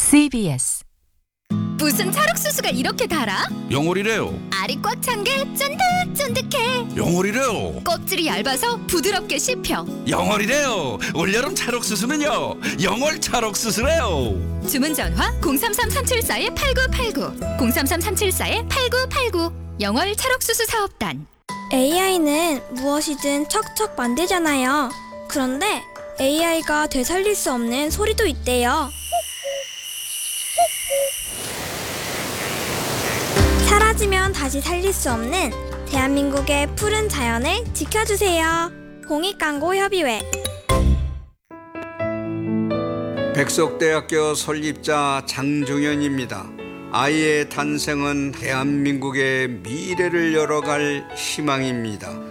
CBS. 무슨 찰옥수수가 이렇게 달아? 영월이래요. 알이 꽉 찬 게 쫀득쫀득해. 영월이래요. 껍질이 얇아서 부드럽게 씹혀. 영월이래요. 올여름 찰옥수수는요, 영월 찰옥수수래요. 주문 전화 033-374-8989 033-374-8989 영월 찰옥수수 사업단. AI는 무엇이든 척척 만들잖아요. 그런데 AI가 되살릴 수 없는 소리도 있대요. 사라지면 다시 살릴 수 없는 대한민국의 푸른 자연을 지켜주세요. 공익광고협의회. 백석대학교 설립자 장종현입니다. 아이의 탄생은 대한민국의 미래를 열어갈 희망입니다.